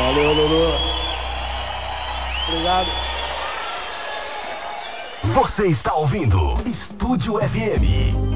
Valeu, Lulu. Obrigado. Você está ouvindo Estúdio FM.